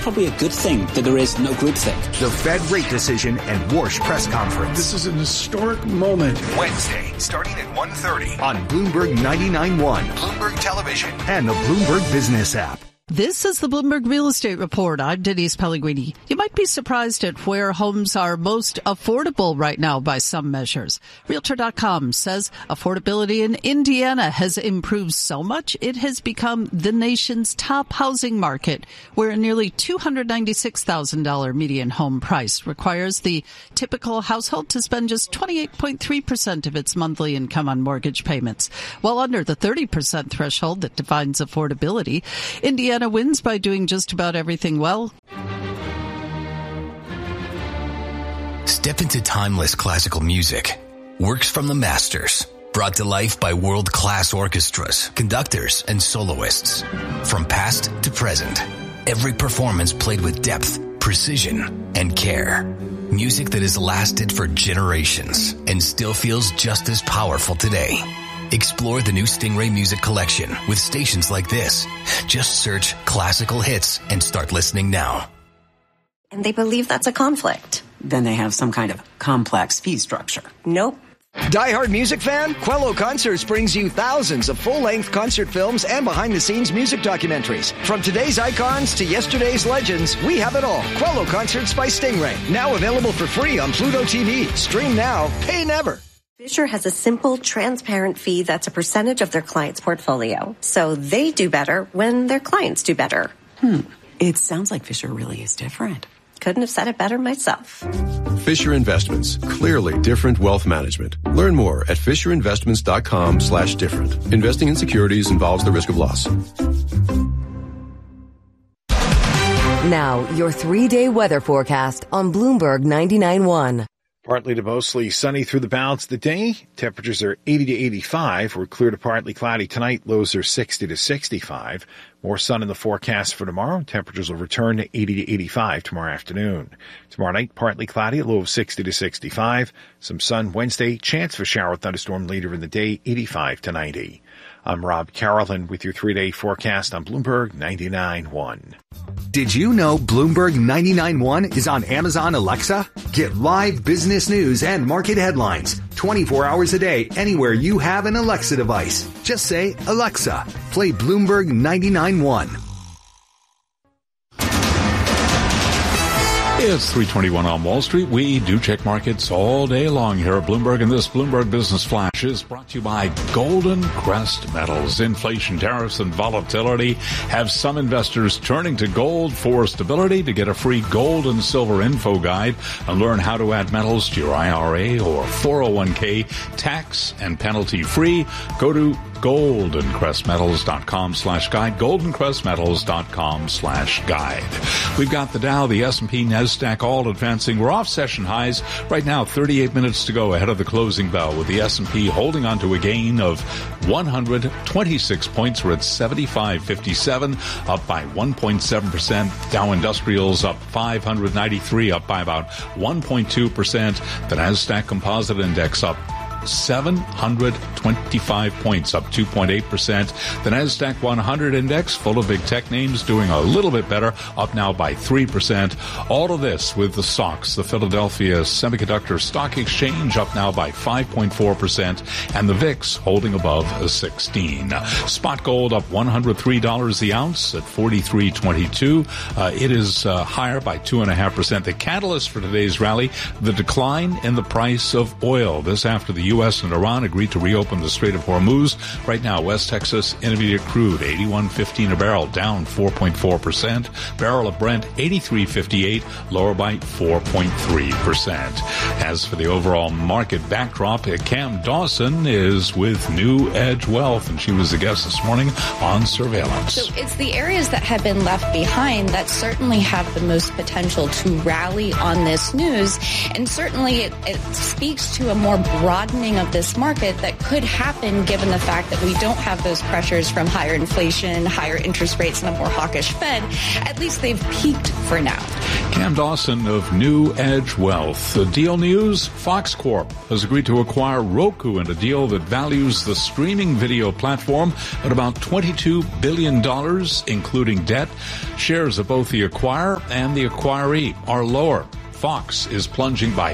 probably a good thing that there is no groupthink. The Fed rate decision and Warsh press conference. This is an historic moment. Wednesday, starting at 1:30 on Bloomberg 99.1, Bloomberg Television, and the Bloomberg Business app. This is the Bloomberg Real Estate Report. I'm Denise Pellegrini. You might be surprised at where homes are most affordable right now by some measures. Realtor.com says affordability in Indiana has improved so much it has become the nation's top housing market, where a nearly $296,000 median home price requires the typical household to spend just 28.3% of its monthly income on mortgage payments, while under the 30% threshold that defines affordability. Indiana wins by doing just about everything well. Step into timeless classical music. Works from the masters. Brought to life by world-class orchestras, conductors, and soloists. From past to present. Every performance played with depth, precision, and care. Music that has lasted for generations and still feels just as powerful today. Explore the new Stingray Music Collection with stations like this. Just search classical hits and start listening now. And they believe that's a conflict. Then they have some kind of complex fee structure. Nope. Die-hard music fan? Quello Concerts brings you thousands of full-length concert films and behind-the-scenes music documentaries. From today's icons to yesterday's legends, we have it all. Quello Concerts by Stingray. Now available for free on Pluto TV. Stream now, pay never. Fisher has a simple, transparent fee that's a percentage of their client's portfolio. So they do better when their clients do better. It sounds like Fisher really is different. Couldn't have said it better myself. Fisher Investments. Clearly different wealth management. Learn more at fisherinvestments.com/different. Investing in securities involves the risk of loss. Now, your 3-day weather forecast on Bloomberg 99.1. Partly to mostly sunny through the balance of the day. Temperatures are 80 to 85. We're clear to partly cloudy tonight. Lows are 60 to 65. More sun in the forecast for tomorrow. Temperatures will return to 80 to 85 tomorrow afternoon. Tomorrow night, partly cloudy, a low of 60 to 65. Some sun Wednesday. Chance for shower or thunderstorm later in the day, 85 to 90. I'm Rob Carolyn with your 3-day forecast on Bloomberg 99.1. Did you know Bloomberg 99.1 is on Amazon Alexa? Get live business news and market headlines 24 hours a day anywhere you have an Alexa device. Just say, Alexa, play Bloomberg 99.1. It's 3:21 on Wall Street. We do check markets all day long here at Bloomberg, and this Bloomberg Business Flash is brought to you by Golden Crest Metals. Inflation, tariffs, and volatility have some investors turning to gold for stability. To get a free gold and silver info guide and learn how to add metals to your IRA or 401k tax and penalty free, go to goldencrestmetals.com/guide, goldencrestmetals.com/guide. We've got the Dow, the S&P, NASDAQ all advancing. We're off session highs right now, 38 minutes to go ahead of the closing bell, with the S&P holding on to a gain of 126 points. We're at 75.57, up by 1.7%. Dow Industrials up 593, up by about 1.2%. The NASDAQ Composite Index up 725 points, up 2.8%. The NASDAQ 100 index, full of big tech names, doing a little bit better, up now by 3%. All of this with the SOX, the Philadelphia Semiconductor Stock Exchange, up now by 5.4%, and the VIX holding above 16. Spot gold up $103 the ounce at $43.22. It is higher by 2.5%. The catalyst for today's rally, the decline in the price of oil. This after the U.S. and Iran agreed to reopen the Strait of Hormuz. Right now, West Texas Intermediate crude, $81.15 a barrel, down 4.4%. Barrel of Brent, $83.58, lower by 4.3%. As for the overall market backdrop, Cam Dawson is with New Edge Wealth, and she was the guest this morning on Surveillance. So it's the areas that have been left behind that certainly have the most potential to rally on this news, and certainly it speaks to a more broad hardening of this market that could happen given the fact that we don't have those pressures from higher inflation, higher interest rates, and a more hawkish Fed. At least they've peaked for now. Cam Dawson of New Edge Wealth. The deal news, Fox Corp has agreed to acquire Roku in a deal that values the streaming video platform at about $22 billion, including debt. Shares of both the acquirer and the acquiree are lower. Fox is plunging by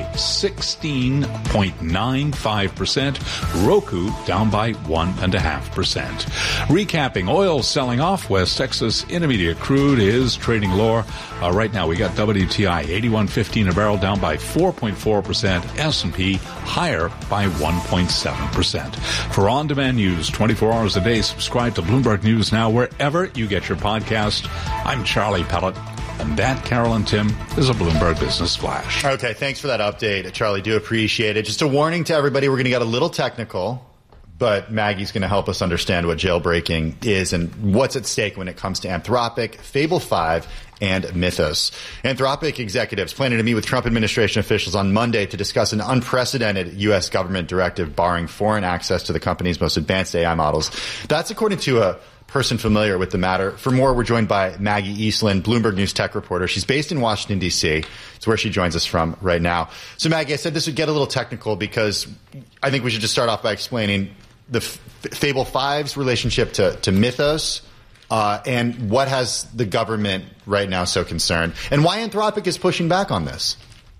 16.95%. Roku down by 1.5%. Recapping, oil selling off. West Texas Intermediate crude is trading lower. Right now we got WTI 81.15 a barrel, down by 4.4%. S&P higher by 1.7%. For on-demand news 24 hours a day, subscribe to Bloomberg News Now wherever you get your podcast. I'm Charlie Pellet. And that, Carol and Tim, is a Bloomberg Business Flash. Okay, thanks for that update, Charlie. Do appreciate it. Just a warning to everybody, we're going to get a little technical, but Maggie's going to help us understand what jailbreaking is and what's at stake when it comes to Anthropic, Fable 5, and Mythos. Anthropic executives planning to meet with Trump administration officials on Monday to discuss an unprecedented U.S. government directive barring foreign access to the company's most advanced AI models. That's according to a person familiar with the matter. For more, we're joined by Maggie Eastland, Bloomberg News tech reporter. She's based in Washington, D.C. It's where she joins us from right now. So, Maggie, I said this would get a little technical because I think we should just start off by explaining the Fable 5's relationship to Mythos and what has the government right now so concerned, and why Anthropic is pushing back on this.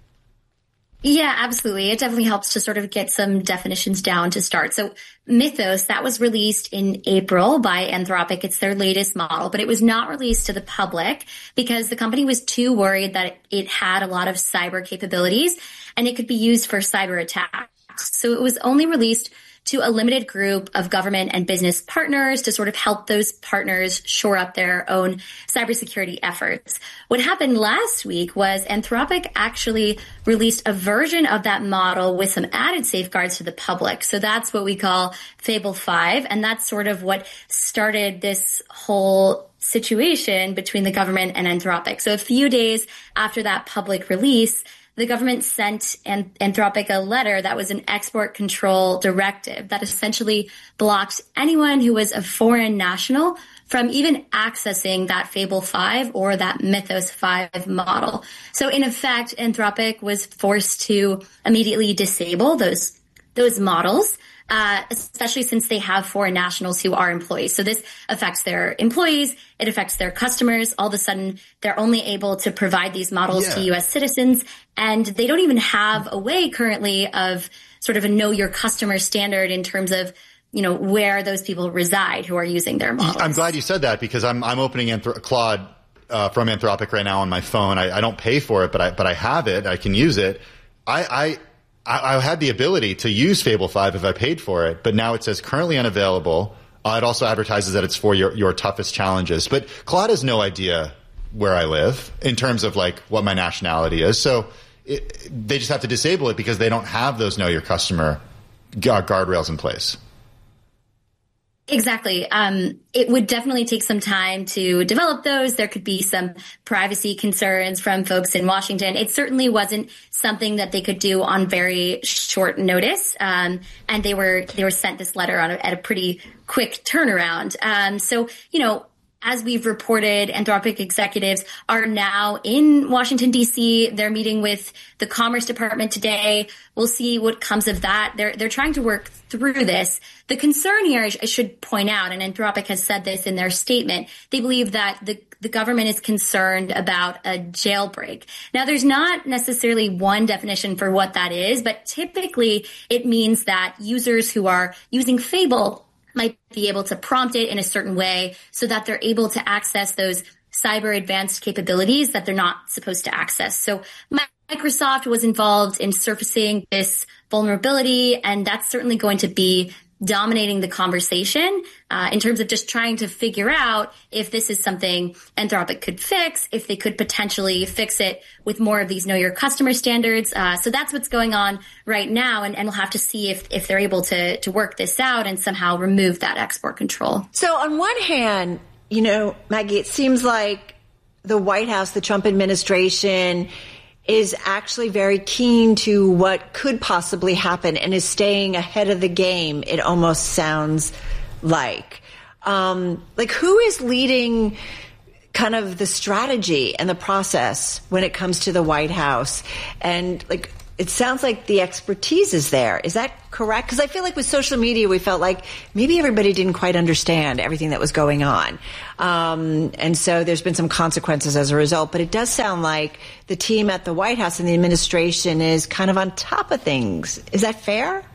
Yeah, absolutely. It definitely helps to sort of get some definitions down to start. So Mythos, that was released in April by Anthropic. It's their latest model, but it was not released to the public because the company was too worried that it had a lot of cyber capabilities and it could be used for cyber attacks. So it was only released to a limited group of government and business partners to sort of help those partners shore up their own cybersecurity efforts. What happened last week was Anthropic actually released a version of that model with some added safeguards to the public. So that's what we call Fable 5, and that's sort of what started this whole situation between the government and Anthropic. So a few days after that public release, the government sent Anthropic a letter that was an export control directive that essentially blocked anyone who was a foreign national from even accessing that Fable 5 or that Mythos 5 model. So in effect, Anthropic was forced to immediately disable those models, especially since they have foreign nationals who are employees. So this affects their employees. It affects their customers. All of a sudden, they're only able to provide these models to U.S. citizens, and they don't even have a way currently of sort of a know your customer standard in terms of, you know, where those people reside who are using their models. I'm glad you said that because I'm opening Claude from Anthropic right now on my phone. I don't pay for it, but I have it. I can use it. I had the ability to use Fable 5 if I paid for it, but now it says currently unavailable. It also advertises that it's for your toughest challenges. But Claude has no idea where I live in terms of like what my nationality is. So they just have to disable it because they don't have those know your customer guardrails in place. Exactly. It would definitely take some time to develop those. There could be some privacy concerns from folks in Washington. It certainly wasn't something that they could do on very short notice. And they were sent this letter at a pretty quick turnaround. So, you know, as we've reported, Anthropic executives are now in Washington, D.C. They're meeting with the Commerce Department today. We'll see what comes of that. They're trying to work through this. The concern here, I should point out, and Anthropic has said this in their statement, they believe that the government is concerned about a jailbreak. Now, there's not necessarily one definition for what that is, but typically it means that users who are using Fable might be able to prompt it in a certain way so that they're able to access those cyber advanced capabilities that they're not supposed to access. So Microsoft was involved in surfacing this vulnerability, and that's certainly going to be dominating the conversation in terms of just trying to figure out if this is something Anthropic could fix, if they could potentially fix it with more of these know your customer standards. So that's what's going on right now, and we'll have to see if they're able to work this out and somehow remove that export control. So on one hand, you know, Maggie, it seems like the White House, the Trump administration, is actually very keen to what could possibly happen and is staying ahead of the game, it almost sounds like. Who is leading kind of the strategy and the process when it comes to the White House? And it sounds like the expertise is there. Is that correct? Because I feel like with social media, we felt like maybe everybody didn't quite understand everything that was going on. And so there's been some consequences as a result. But it does sound like the team at the White House and the administration is kind of on top of things. Is that fair?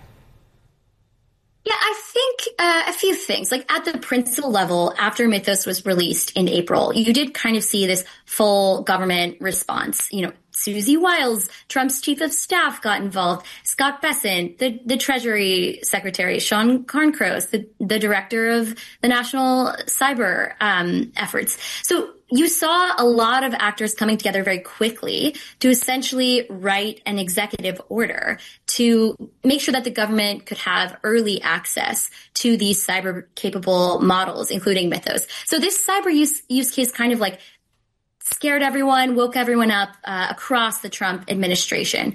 Yeah, I think a few things. At the principal level, after Mythos was released in April, you did kind of see this full government response. Susie Wiles, Trump's chief of staff, got involved. Scott Bessent, the Treasury Secretary, Sean Carncross, the director of the National Cyber efforts. So you saw a lot of actors coming together very quickly to essentially write an executive order to make sure that the government could have early access to these cyber-capable models, including Mythos. So this cyber use case kind of scared everyone, woke everyone up across the Trump administration.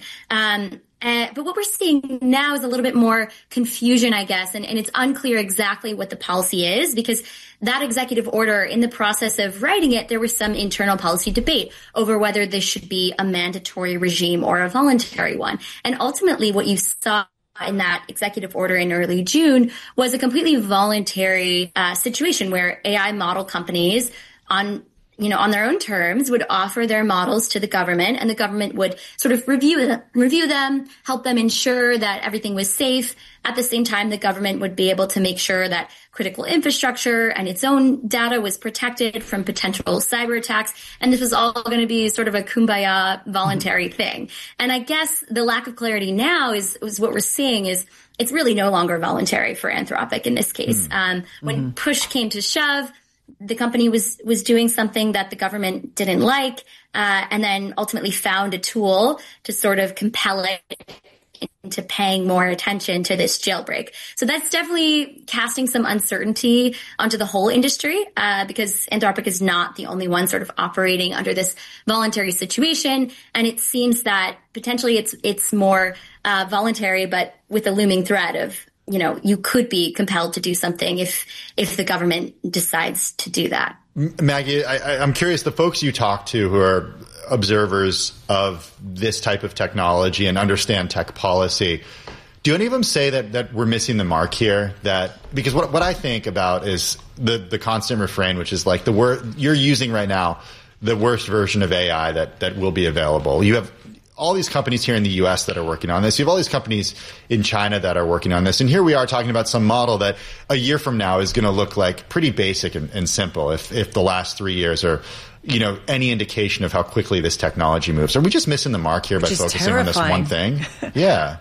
But what we're seeing now is a little bit more confusion, I guess, and it's unclear exactly what the policy is, because that executive order, in the process of writing it, there was some internal policy debate over whether this should be a mandatory regime or a voluntary one. And ultimately, what you saw in that executive order in early June was a completely voluntary situation where AI model companies on their own terms would offer their models to the government, and the government would sort of review them, help them ensure that everything was safe. At the same time, the government would be able to make sure that critical infrastructure and its own data was protected from potential cyber attacks. And this was all going to be sort of a kumbaya voluntary thing. And I guess the lack of clarity now is what we're seeing is it's really no longer voluntary for Anthropic in this case. When push came to shove, the company was doing something that the government didn't like, and then ultimately found a tool to sort of compel it into paying more attention to this jailbreak. So that's definitely casting some uncertainty onto the whole industry, because Anthropic is not the only one sort of operating under this voluntary situation. And it seems that potentially it's more voluntary, but with a looming threat of, you could be compelled to do something if the government decides to do that. Maggie, I'm curious, the folks you talk to who are observers of this type of technology and understand tech policy, do any of them say that we're missing the mark here? Because what I think about is the constant refrain, which is the word you're using right now, the worst version of AI that will be available. You have all these companies here in the U.S. that are working on this. You have all these companies in China that are working on this. And here we are talking about some model that a year from now is going to look pretty basic and simple if the last 3 years are, any indication of how quickly this technology moves. Are we just missing the mark here by focusing on this one thing? Yeah.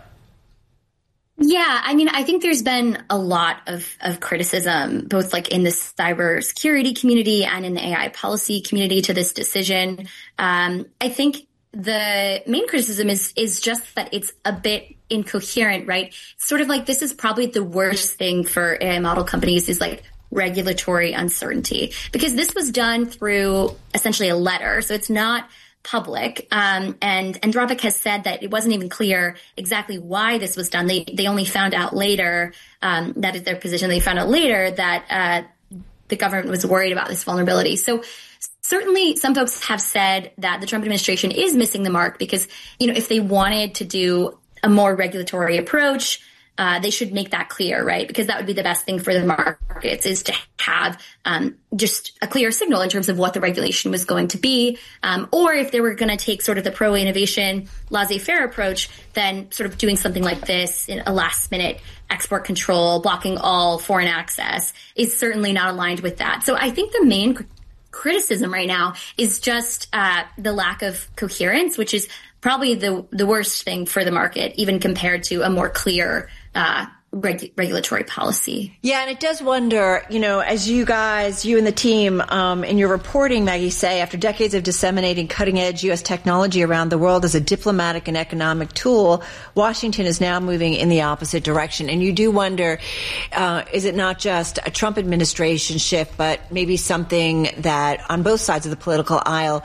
Yeah, I think there's been a lot of criticism, both in the cybersecurity community and in the AI policy community to this decision. I think the main criticism is just that it's a bit incoherent, right? It's sort of this is probably the worst thing for AI model companies is regulatory uncertainty, because this was done through essentially a letter. So it's not public. And Anthropic has said that it wasn't even clear exactly why this was done. They only found out later, that is their position. They found out later that, the government was worried about this vulnerability. So certainly some folks have said that the Trump administration is missing the mark because, if they wanted to do a more regulatory approach, they should make that clear, right? Because that would be the best thing for the markets, is to have just a clear signal in terms of what the regulation was going to be. Or if they were going to take sort of the pro-innovation, laissez-faire approach, then sort of doing something like this in a last-minute export control, blocking all foreign access, is certainly not aligned with that. So I think the main criticism right now is just the lack of coherence, which is probably the worst thing for the market, even compared to a more clear regulatory policy. Yeah, and it does wonder, as you and the team in your reporting, Maggie, say, after decades of disseminating cutting-edge U.S. technology around the world as a diplomatic and economic tool, Washington is now moving in the opposite direction. And you do wonder, is it not just a Trump administration shift, but maybe something that on both sides of the political aisle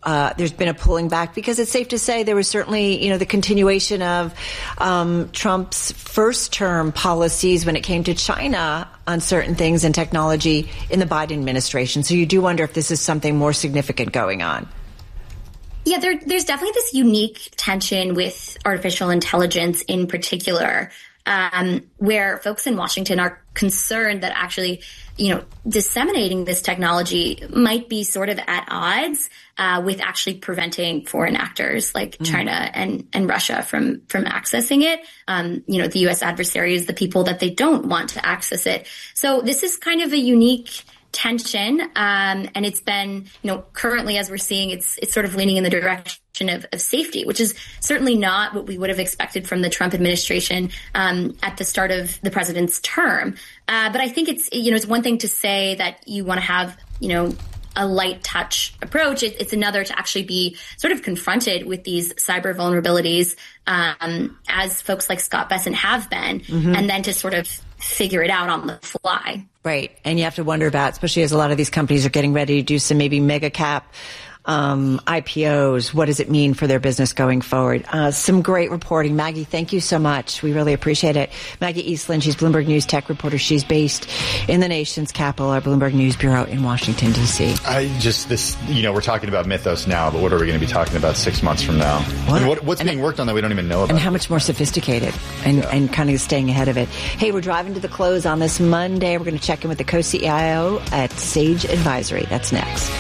there's been a pulling back, because it's safe to say there was certainly, the continuation of Trump's first term policies when it came to China on certain things and technology in the Biden administration. So you do wonder if this is something more significant going on. Yeah, there's definitely this unique tension with artificial intelligence in particular, where folks in Washington are concerned that actually, disseminating this technology might be sort of at odds with actually preventing foreign actors like China and Russia from accessing it. The U.S. adversaries, the people that they don't want to access it. So this is kind of a unique tension, and it's been, currently, as we're seeing, it's sort of leaning in the direction of safety, which is certainly not what we would have expected from the Trump administration at the start of the president's term. But I think it's one thing to say that you want to have a light touch approach. It's another to actually be sort of confronted with these cyber vulnerabilities, as folks like Scott Bessent have been, and then to sort of figure it out on the fly. Right. And you have to wonder about, especially as a lot of these companies are getting ready to do some maybe mega cap IPOs, what does it mean for their business going forward? Some great reporting. Maggie, thank you so much. We really appreciate it. Maggie Eastland, she's Bloomberg News tech reporter. She's based in the nation's capital, our Bloomberg News Bureau in Washington, D.C. We're talking about Mythos now, but what are we going to be talking about 6 months from now? What's being worked on that we don't even know about? And how much more sophisticated and kind of staying ahead of it. Hey, we're driving to the close on this Monday. We're going to check in with the co-CIO at Sage Advisory. That's next.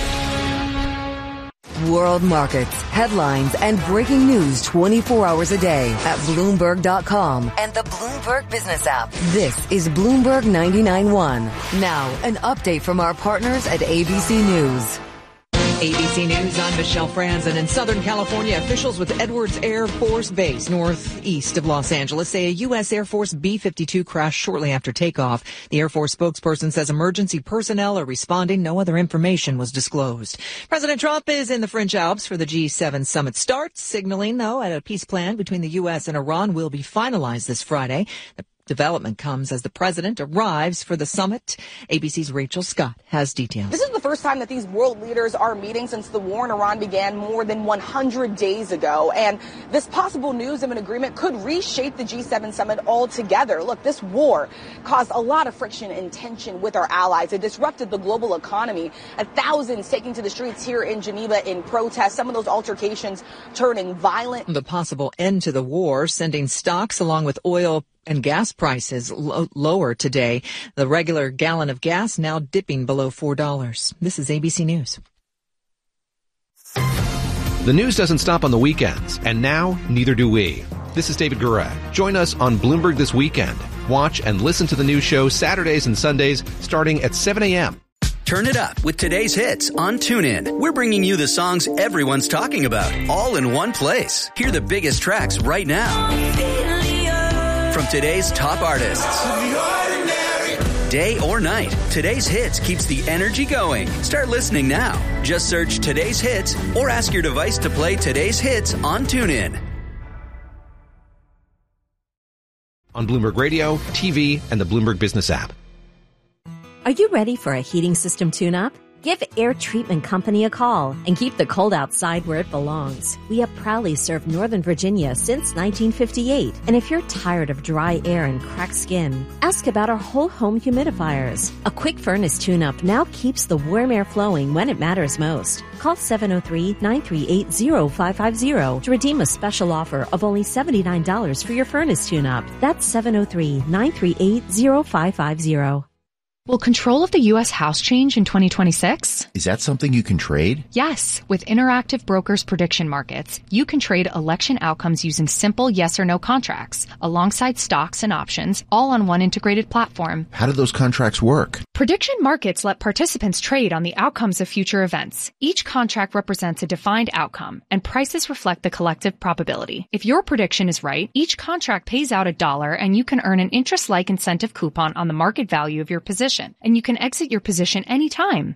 World markets, headlines, and breaking news 24 hours a day at Bloomberg.com and the Bloomberg Business app. This is Bloomberg 99.1. Now, an update from our partners at ABC News. ABC News, I'm Michelle Franzen. In Southern California, officials with Edwards Air Force Base, northeast of Los Angeles, say a U.S. Air Force B-52 crashed shortly after takeoff. The Air Force spokesperson says emergency personnel are responding. No other information was disclosed. President Trump is in the French Alps for the G7 summit start, signaling, though, that a peace plan between the U.S. and Iran will be finalized this Friday. The development comes as the president arrives for the summit. ABC's Rachel Scott has details. This is the first time that these world leaders are meeting since the war in Iran began more than 100 days ago. And this possible news of an agreement could reshape the G7 summit altogether. Look, this war caused a lot of friction and tension with our allies. It disrupted the global economy. Thousands taking to the streets here in Geneva in protest. Some of those altercations turning violent. The possible end to the war, sending stocks along with oil and gas prices lower today. The regular gallon of gas now dipping below $4. This is ABC News. The news doesn't stop on the weekends, and now neither do we. This is David Gura. Join us on Bloomberg This Weekend. Watch and listen to the news show Saturdays and Sundays starting at 7 a.m. Turn it up with today's hits on TuneIn. We're bringing you the songs everyone's talking about, all in one place. Hear the biggest tracks right now from today's top artists. Day or night, today's hits keeps the energy going. Start listening now. Just search today's hits or ask your device to play today's hits on TuneIn. On Bloomberg Radio, TV, and the Bloomberg Business app. Are you ready for a heating system tune-up? Give Air Treatment Company a call and keep the cold outside where it belongs. We have proudly served Northern Virginia since 1958. And if you're tired of dry air and cracked skin, ask about our whole home humidifiers. A quick furnace tune-up now keeps the warm air flowing when it matters most. Call 703-938-0550 to redeem a special offer of only $79 for your furnace tune-up. That's 703-938-0550. Will control of the U.S. House change in 2026? Is that something you can trade? Yes. With Interactive Brokers Prediction Markets, you can trade election outcomes using simple yes or no contracts, alongside stocks and options, all on one integrated platform. How do those contracts work? Prediction markets let participants trade on the outcomes of future events. Each contract represents a defined outcome, and prices reflect the collective probability. If your prediction is right, each contract pays out $1, and you can earn an interest-like incentive coupon on the market value of your position. And you can exit your position anytime.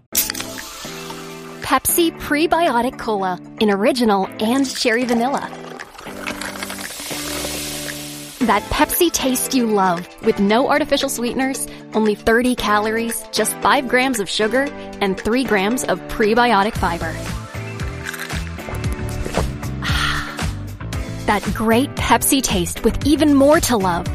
Pepsi Prebiotic Cola in original and cherry vanilla. That Pepsi taste you love with no artificial sweeteners, only 30 calories, just 5 grams of sugar, and 3 grams of prebiotic fiber. that great Pepsi taste with even more to love.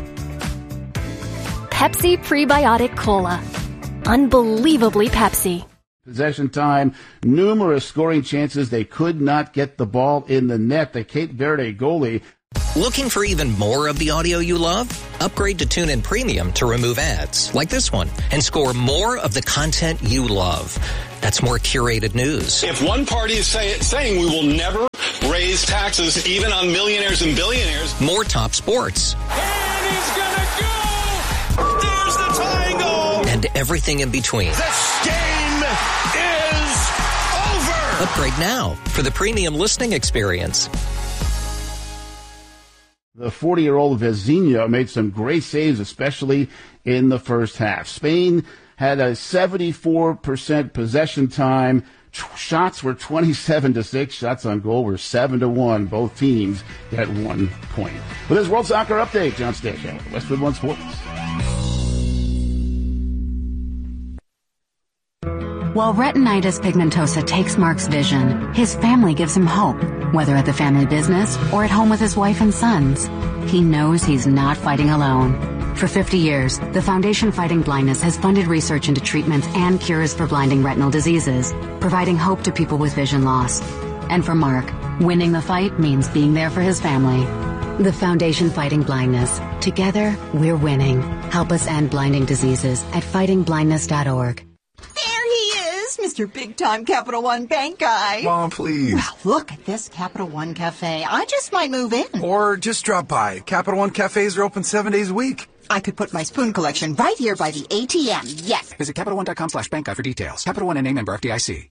Pepsi Prebiotic Cola. Unbelievably Pepsi. Possession time, numerous scoring chances. They could not get the ball in the net. The Cape Verde goalie. Looking for even more of the audio you love? Upgrade to TuneIn Premium to remove ads, like this one, and score more of the content you love. That's more curated news. If one party is saying we will never raise taxes even on millionaires and billionaires. More top sports. And he's gonna go! There's the tying goal! And everything in between. This game is over! Upgrade now for the premium listening experience. The 40-year-old Vezina made some great saves, especially in the first half. Spain had a 74% possession time. Shots were 27-6. Shots on goal were 7-1. Both teams get 1 point. With this World Soccer Update, John Stachel, Westwood One Sports. While retinitis pigmentosa takes Mark's vision, his family gives him hope, whether at the family business or at home with his wife and sons. He knows he's not fighting alone. For 50 years, the Foundation Fighting Blindness has funded research into treatments and cures for blinding retinal diseases, providing hope to people with vision loss. And for Mark, winning the fight means being there for his family. The Foundation Fighting Blindness. Together, we're winning. Help us end blinding diseases at fightingblindness.org. Mr. Big-Time Capital One Bank guy. Mom, please. Well, look at this Capital One Cafe. I just might move in. Or just drop by. Capital One cafes are open 7 days a week. I could put my spoon collection right here by the ATM. Yes. Visit CapitalOne.com/bank guide for details. Capital One and name member FDIC.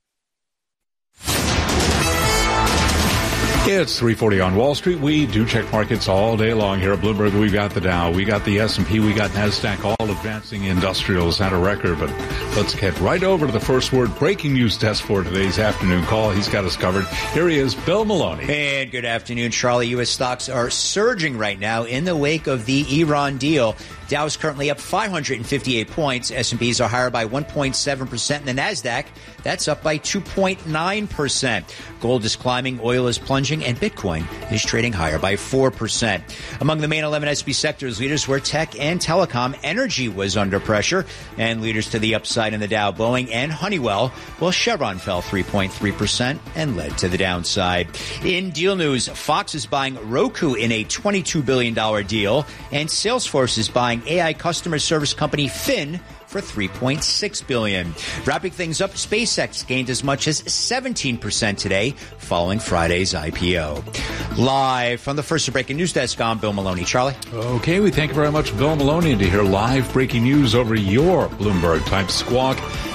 It's 3:40 on Wall Street. We do check markets all day long here at Bloomberg. We've got the Dow, we got the S&P, we got NASDAQ, all advancing. Industrials had a record, but let's get right over to the first word breaking news desk for today's afternoon call. He's got us covered. Here he is, Bill Maloney. And good afternoon, Charlie. U.S. stocks are surging right now in the wake of the Iran deal. Dow is currently up 558 points. S&Ps are higher by 1.7%. And the NASDAQ, that's up by 2.9%. Gold is climbing, oil is plunging, and Bitcoin is trading higher by 4%. Among the main 11 S&P sectors, leaders were tech and telecom. Energy was under pressure, and leaders to the upside in the Dow, Boeing and Honeywell, while Chevron fell 3.3% and led to the downside. In deal news, Fox is buying Roku in a $22 billion deal, and Salesforce is buying AI customer service company Fin for $3.6 billion. Wrapping things up, SpaceX gained as much as 17% today following Friday's IPO. Live from the First Breaking News Desk, I'm Bill Maloney. Charlie? Okay, we thank you very much, Bill Maloney, and to hear live breaking news over your Bloomberg type squawk,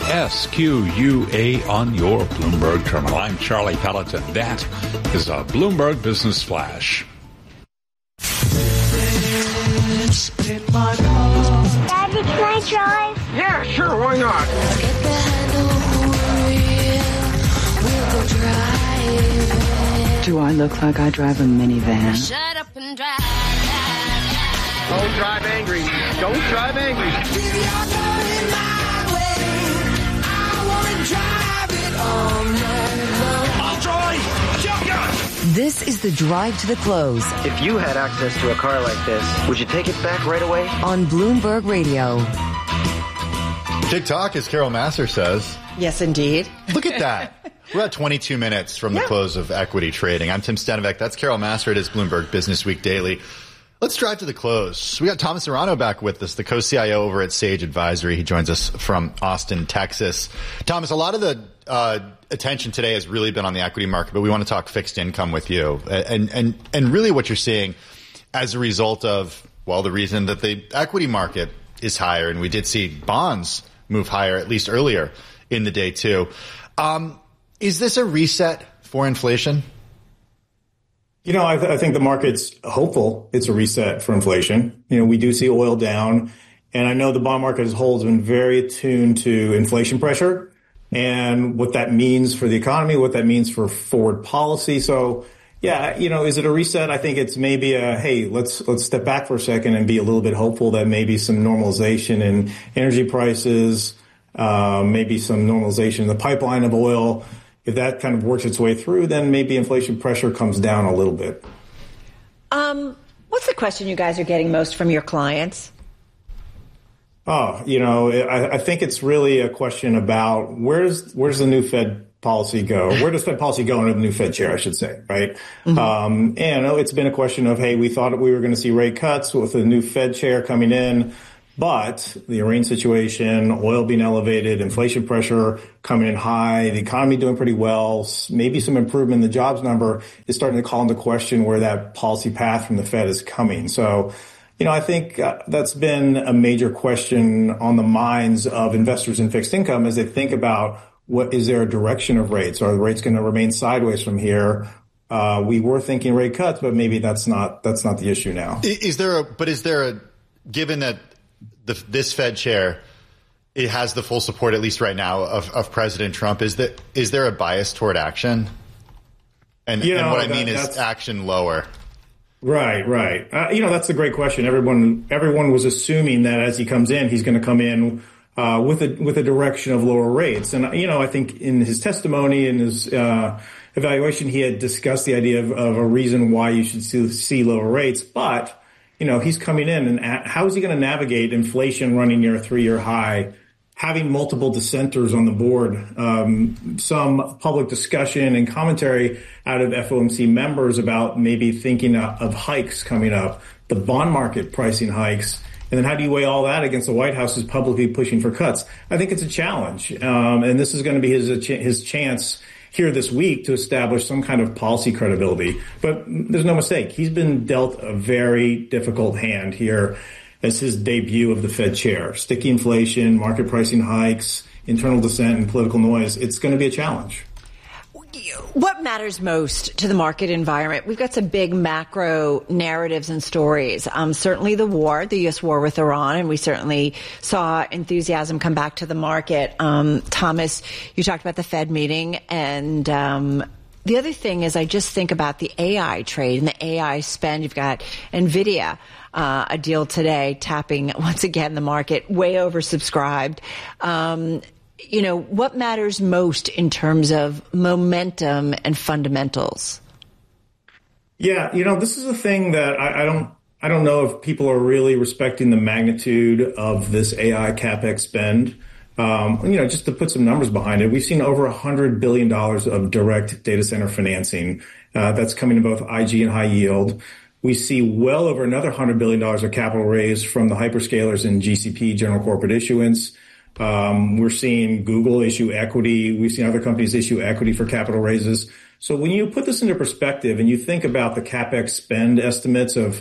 SQUA on your Bloomberg terminal. I'm Charlie Pelleton. That is a Bloomberg Business Flash. Daddy, can I drive? Yeah, sure, why not? Get behind the wheel. Do I look like I drive a minivan? Shut up and drive. Don't drive angry. Don't drive angry. I'll drive. Shotgun. This is the drive to the close. If you had access to a car like this, would you take it back right away? On Bloomberg Radio. TikTok, as Carol Massar says. Yes, indeed. Look at that. We're at 22 minutes from the close of equity trading. I'm Tim Stanovic. That's Carol Massar. It is Bloomberg Business Week Daily. Let's drive to the close. We got Thomas Arano back with us, the co-CIO over at Sage Advisory. He joins us from Austin, Texas. Thomas, a lot of the attention today has really been on the equity market, but we want to talk fixed income with you. And really what you're seeing as a result of, well, the reason that the equity market is higher, and we did see bonds move higher, at least earlier in the day too. Is this a reset for inflation? You know, I think the market's hopeful it's a reset for inflation. You know, we do see oil down, and I know the bond market as a whole has been very attuned to inflation pressure and what that means for the economy, what that means for forward policy. So, yeah, you know, is it a reset? I think it's maybe a, hey, let's step back for a second and be a little bit hopeful that maybe some normalization in energy prices, maybe some normalization in the pipeline of oil. If that kind of works its way through, then maybe inflation pressure comes down a little bit. What's the question you guys are getting most from your clients? I think it's really a question about where's the new Fed policy go? Where does Fed policy go under the new Fed chair, I should say, right? Mm-hmm. It's been a question of, hey, we thought we were going to see rate cuts with the new Fed chair coming in, but the Iran situation, oil being elevated, inflation pressure coming in high, the economy doing pretty well, maybe some improvement in the jobs number is starting to call into question where that policy path from the Fed is coming. So, I think that's been a major question on the minds of investors in fixed income as they think about what is there a direction of rates? Are the rates going to remain sideways from here? We were thinking rate cuts, but maybe that's not the issue now. Is there a given that this Fed chair, it has the full support, at least right now, of President Trump, is there a bias toward action? And what I mean is action lower. Right. That's a great question. Everyone was assuming that as he comes in, he's going to come in with a direction of lower rates. And, I think in his testimony and his evaluation, he had discussed the idea of a reason why you should see lower rates. But, he's coming in, and how is he going to navigate inflation running near a 3-year high, having multiple dissenters on the board, some public discussion and commentary out of FOMC members about maybe thinking of hikes coming up, the bond market pricing hikes. And then how do you weigh all that against the White House's publicly pushing for cuts? I think it's a challenge. And this is going to be his chance here this week to establish some kind of policy credibility. But there's no mistake. He's been dealt a very difficult hand here as his debut of the Fed chair. Sticky inflation, market pricing hikes, internal dissent, and political noise. It's going to be a challenge. What matters most to the market environment? We've got some big macro narratives and stories. Certainly the U.S. war with Iran, and we certainly saw enthusiasm come back to the market. Thomas, you talked about the Fed meeting, and the other thing is I just think about the AI trade and the AI spend. You've got NVIDIA, a deal today tapping, once again, the market, way oversubscribed. What matters most in terms of momentum and fundamentals? Yeah, this is a thing that I don't know if people are really respecting the magnitude of this AI CapEx spend. Just to put some numbers behind it, we've seen over $100 billion of direct data center financing that's coming in both IG and high yield. We see well over another $100 billion of capital raised from the hyperscalers and GCP, general corporate issuance. We're seeing Google issue equity. We've seen other companies issue equity for capital raises. So when you put this into perspective and you think about the CapEx spend estimates of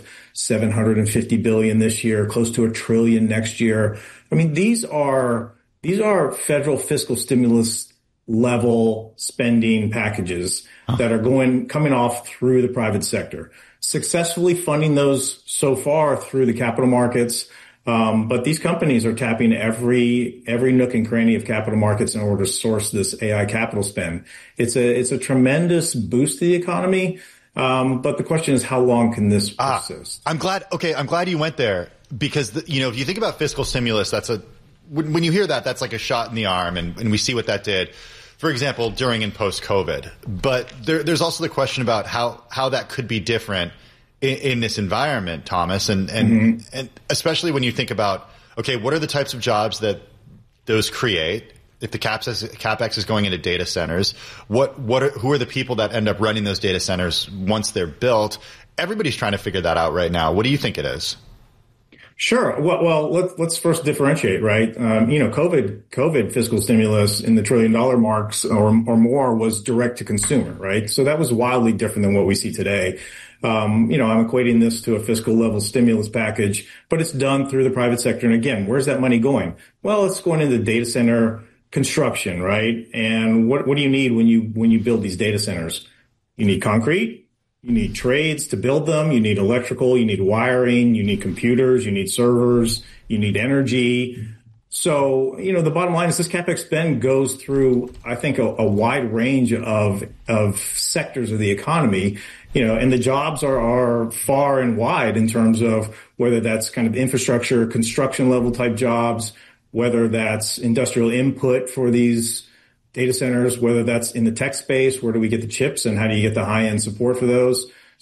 $750 billion this year, close to $1 trillion next year, I mean, these are federal fiscal stimulus level spending packages that are coming off through the private sector, successfully funding those so far through the capital markets. But these companies are tapping every nook and cranny of capital markets in order to source this AI capital spend. It's a tremendous boost to the economy. But the question is, how long can this persist? I'm glad you went there because, if you think about fiscal stimulus, when you hear that, that's like a shot in the arm, and we see what that did, for example, during and post COVID. But there's also the question about how that could be different in this environment, Thomas, and especially when you think about, okay, what are the types of jobs that those create? If the CapEx is going into data centers, who are the people that end up running those data centers once they're built? Everybody's trying to figure that out right now. What do you think it is? Sure. Well, let's first differentiate, right? COVID fiscal stimulus in the $1 trillion marks or more was direct to consumer, right? So that was wildly different than what we see today. I'm equating this to a fiscal level stimulus package, but it's done through the private sector. And again, where's that money going? Well, it's going into data center construction, right? And what do you need when you build these data centers? You need concrete. You need trades to build them. You need electrical. You need wiring. You need computers. You need servers. You need energy. So, the bottom line is this CapEx spend goes through, I think, a wide range of sectors of the economy, and the jobs are far and wide in terms of whether that's kind of infrastructure, construction level type jobs, whether that's industrial input for these data centers, whether that's in the tech space, where do we get the chips and how do you get the high-end support for those?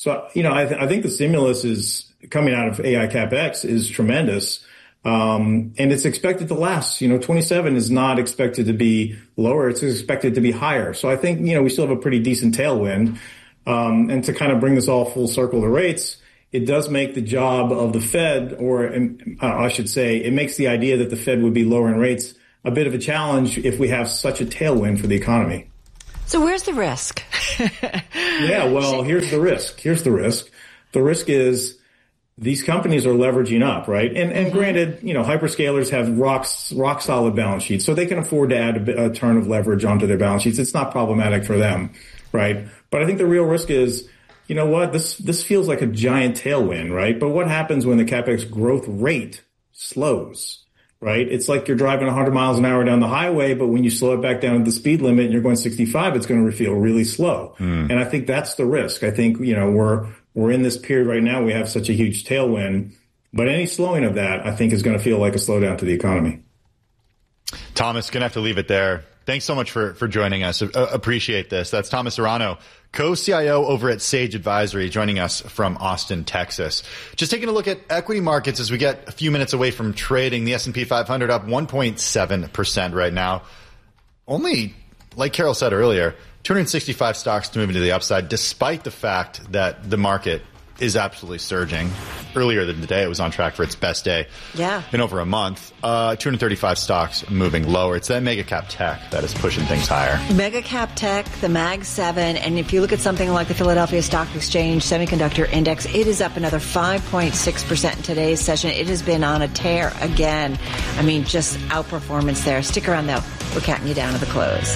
So, I think the stimulus is coming out of AI CapEx is tremendous. And it's expected to last. 27 is not expected to be lower. It's expected to be higher. So I think, we still have a pretty decent tailwind. And to kind of bring this all full circle to rates, it does make the job of the Fed, or I should say, it makes the idea that the Fed would be lowering rates a bit of a challenge if we have such a tailwind for the economy. So where's the risk? Yeah, well, here's the risk. The risk is these companies are leveraging up, right? And granted, hyperscalers have rock solid balance sheets, so they can afford to add a turn of leverage onto their balance sheets. It's not problematic for them, right? But I think the real risk is, this feels like a giant tailwind, right? But what happens when the CapEx growth rate slows? Right? It's like you're driving 100 miles an hour down the highway, but when you slow it back down to the speed limit and you're going 65, it's going to feel really slow. And I think that's the risk. I think, we're in this period right now. We have such a huge tailwind, but any slowing of that, I think, is going to feel like a slowdown to the economy. Thomas, going to have to leave it there. Thanks so much for joining us. Appreciate this. That's Thomas Serrano, co-CIO over at Sage Advisory, joining us from Austin, Texas. Just taking a look at equity markets as we get a few minutes away from trading. The S&P 500 up 1.7% right now. Only, like Carol said earlier, 265 stocks moving to the upside, despite the fact that the market is absolutely surging. Earlier today, it was on track for its best day in over a month. 235 stocks moving lower. It's that mega cap tech that is pushing things higher. Mega cap tech, the Mag 7, and if you look at something like the Philadelphia Stock Exchange Semiconductor Index, it is up another 5.6% in today's session. It has been on a tear again. I mean, just outperformance there. Stick around, though. We're counting you down to the close.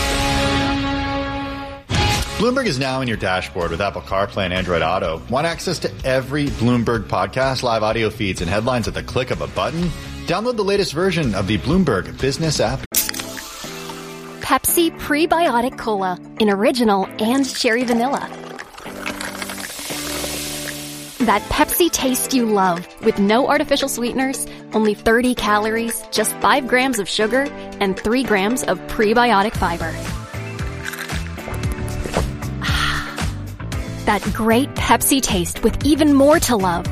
Bloomberg is now in your dashboard with Apple CarPlay and Android Auto. Want access to every Bloomberg podcast, live audio feeds, and headlines at the click of a button? Download the latest version of the Bloomberg Business app. Pepsi Prebiotic Cola in original and cherry vanilla. That Pepsi taste you love with no artificial sweeteners, only 30 calories, just 5 grams of sugar, and 3 grams of prebiotic fiber. That great Pepsi taste with even more to love.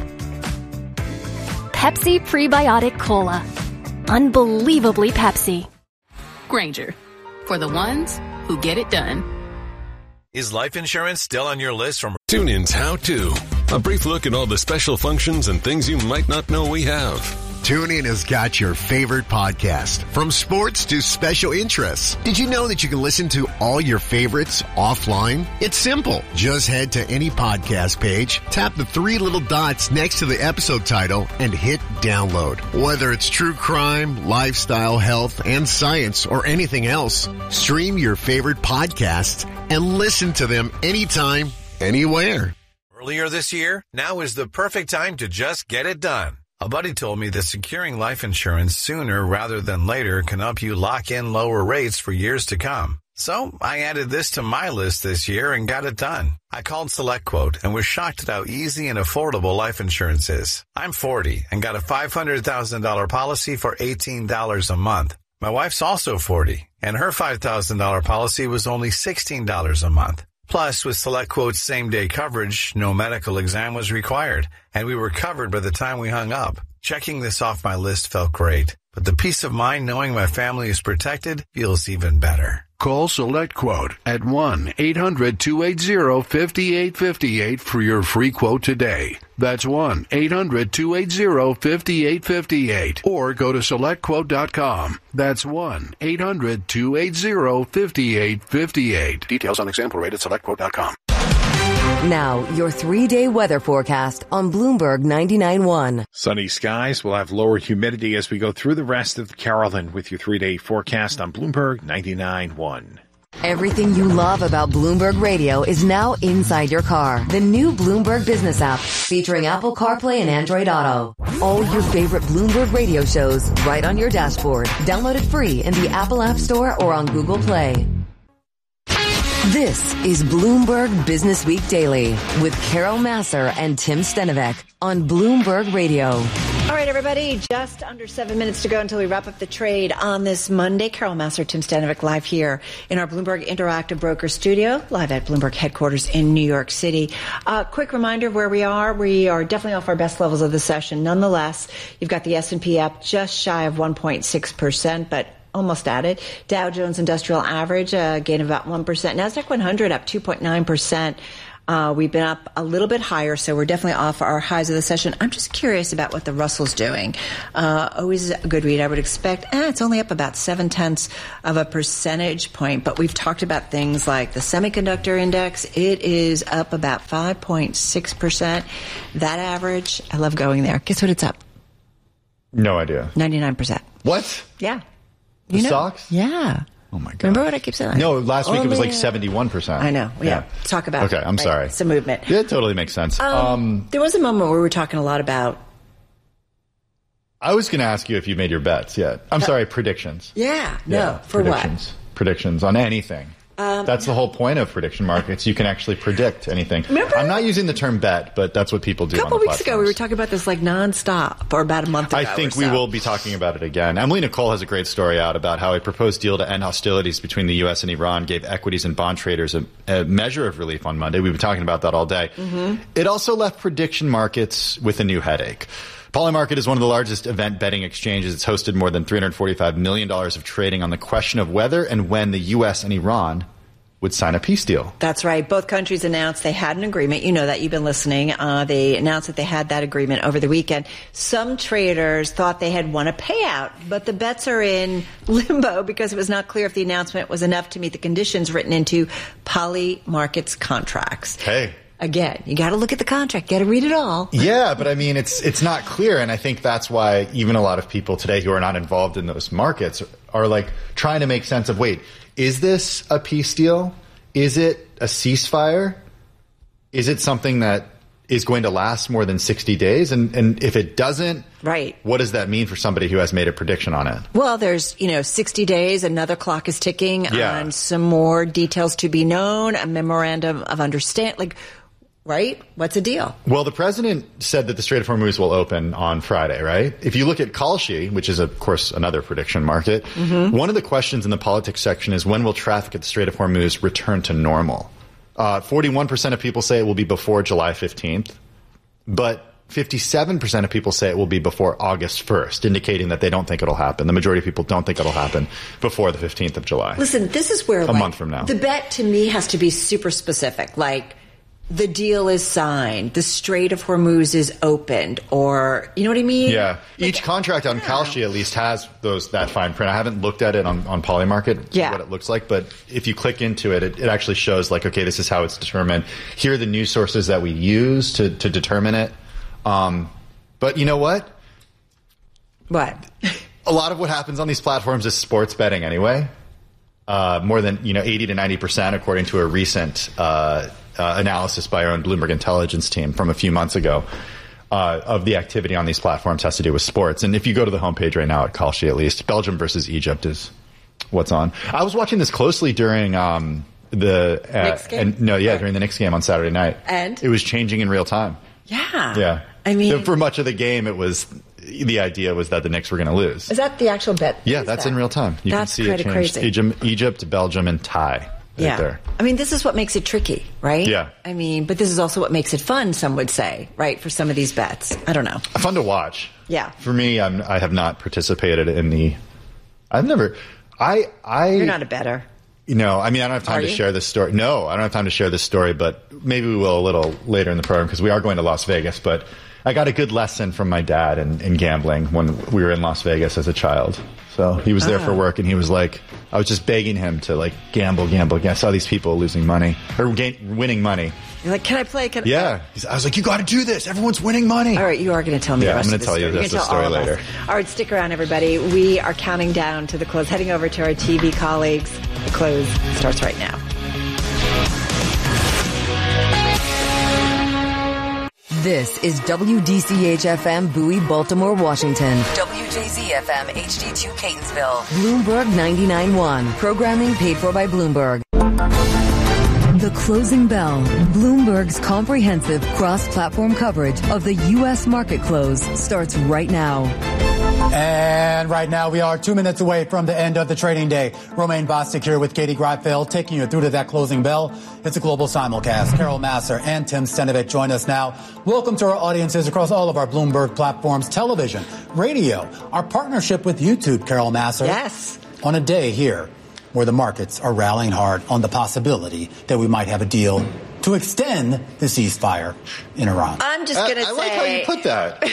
Pepsi Prebiotic Cola. Unbelievably Pepsi. Grainger. For the ones who get it done. Is life insurance still on your list from TuneIn's How To? A brief look at all the special functions and things you might not know we have. TuneIn has got your favorite podcast, from sports to special interests. Did you know that you can listen to all your favorites offline? It's simple. Just head to any podcast page, tap the 3 little dots next to the episode title, and hit download. Whether it's true crime, lifestyle, health, and science, or anything else, stream your favorite podcasts and listen to them anytime, anywhere. Earlier this year, now is the perfect time to just get it done. A buddy told me that securing life insurance sooner rather than later can help you lock in lower rates for years to come. So I added this to my list this year and got it done. I called SelectQuote and was shocked at how easy and affordable life insurance is. I'm 40 and got a $500,000 policy for $18 a month. My wife's also 40 and her $5,000 policy was only $16 a month. Plus, with SelectQuote's same-day coverage, no medical exam was required, and we were covered by the time we hung up. Checking this off my list felt great, but the peace of mind knowing my family is protected feels even better. Call SelectQuote at 1-800-280-5858 for your free quote today. That's 1-800-280-5858. Or go to SelectQuote.com. That's 1-800-280-5858. Details on example rate at SelectQuote.com. Now, your 3-day weather forecast on Bloomberg 99.1. Sunny skies. We'll have lower humidity as we go through the rest of the Carolyn with your 3-day forecast on Bloomberg 99.1. Everything you love about Bloomberg Radio is now inside your car. The new Bloomberg Business app, featuring Apple CarPlay and Android Auto. All your favorite Bloomberg Radio shows right on your dashboard. Download it free in the Apple App Store or on Google Play. This is Bloomberg Business Week Daily with Carol Massar and Tim Stenovec on Bloomberg Radio. All right, everybody, just under 7 minutes to go until we wrap up the trade on this Monday. Carol Massar, Tim Stanovic live here in our Bloomberg Interactive Broker Studio, live at Bloomberg headquarters in New York City. Quick reminder of where we are. We are definitely off our best levels of the session. Nonetheless, you've got the S&P up just shy of 1.6%, but almost at it. Dow Jones Industrial Average, gain of about 1%. NASDAQ 100 up 2.9%. We've been up a little bit higher, so we're definitely off our highs of the session. I'm just curious about what the Russell's doing. Always a good read. I would expect, it's only up about 0.7 of a percentage point, but we've talked about things like the semiconductor index. It is up about 5.6%. That average, I love going there. Guess what it's up? No idea. 99%. What? Yeah. The stocks? Yeah. Oh, my God. Remember what I keep saying? No, last week it was like 71%. I know. Yeah. Talk about Okay, I'm sorry. It's a movement. Yeah, it totally makes sense. There was a moment where we were talking a lot about... I was going to ask you if you made your bets yet. I'm sorry, predictions. Yeah. No, for predictions. What? Predictions on anything. That's the whole point of prediction markets. You can actually predict anything. Remember? I'm not using the term bet, but that's what people do on the platforms. A couple weeks ago, we were talking about this like nonstop, or about a month ago. I think we will be talking about it again. Emily Nicole has a great story out about how a proposed deal to end hostilities between the U.S. and Iran gave equities and bond traders a measure of relief on Monday. We've been talking about that all day. Mm-hmm. It also left prediction markets with a new headache. Polymarket is one of the largest event betting exchanges. It's hosted more than $345 million of trading on the question of whether and when the U.S. and Iran would sign a peace deal. That's right. Both countries announced they had an agreement. You know that. You've been listening. They announced that they had that agreement over the weekend. Some traders thought they had won a payout, but the bets are in limbo because it was not clear if the announcement was enough to meet the conditions written into Polymarket's contracts. Hey. Again, you got to look at the contract. Got to read it all. Yeah, but I mean, it's not clear, and I think that's why even a lot of people today who are not involved in those markets are like trying to make sense of, wait, is this a peace deal? Is it a ceasefire? Is it something that is going to last more than 60 days? And if it doesn't, right, what does that mean for somebody who has made a prediction on it? Well, there's, 60 days. Another clock is ticking on some more details to be known, a memorandum of understanding. Right? What's the deal? Well, the president said that the Strait of Hormuz will open on Friday, right? If you look at Kalshi, which is, of course, another prediction market, one of the questions in the politics section is when will traffic at the Strait of Hormuz return to normal? 41% of people say it will be before July 15th, but 57% of people say it will be before August 1st, indicating that they don't think it'll happen. The majority of people don't think it'll happen before the 15th of July. Listen, this is where a month from now. The bet to me has to be super specific, like the deal is signed, the Strait of Hormuz is opened, or, you know what I mean? Yeah. Each contract on Kalshi at least has that fine print. I haven't looked at it on Polymarket, what it looks like, but if you click into it, it actually shows like, okay, this is how it's determined. Here are the news sources that we use to determine it. But you know what? What? A lot of what happens on these platforms is sports betting anyway. More than 80 to 90%, according to a recent analysis by our own Bloomberg Intelligence team from a few months ago, of the activity on these platforms has to do with sports. And if you go to the homepage right now at Kalshi, at least, Belgium versus Egypt is what's on. I was watching this closely during the Knicks game? during the Knicks game on Saturday night. And it was changing in real time. Yeah. I mean, for much of the game, the idea was that the Knicks were going to lose. Is that the actual bet? Yeah, that's in real time. You that's can see it change. Crazy. Egypt, Belgium, and tie. Right there. I mean, this is what makes it tricky, right? Yeah. I mean, but this is also what makes it fun, some would say, right, for some of these bets. I don't know. Fun to watch. Yeah. For me, I have not participated in the... I've never... You're not a bettor. I mean, I don't have time to share this story. No, I don't have time to share this story, but maybe we will a little later in the program because we are going to Las Vegas. But I got a good lesson from my dad in gambling when we were in Las Vegas as a child. So he was there for work, and he was like, I was just begging him to like gamble. I saw these people losing money or winning money. You're like, can I play? I was like, you got to do this. Everyone's winning money. All right, you are going to tell me the rest of the story. I'm going to tell you the story later. All right, stick around, everybody. We are counting down to the close, heading over to our TV colleagues. The close starts right now. This is WDCH-FM Bowie, Baltimore, Washington. WJZ-FM HD2 Catonsville. Bloomberg 99.1. Programming paid for by Bloomberg. The closing bell. Bloomberg Bloomberg's comprehensive cross-platform coverage of the U.S. market close starts right now. And right now we are 2 minutes away from the end of the trading day. Romaine Bostick here with Katie Greifeld, taking you through to that closing bell. It's a global simulcast. Carol Massar and Tim Stenovich join us now. Welcome to our audiences across all of our Bloomberg platforms, television, radio, our partnership with YouTube, Carol Massar. Yes. On a day here where the markets are rallying hard on the possibility that we might have a deal to extend the ceasefire in Iran. I'm just going to say... I like how you put that.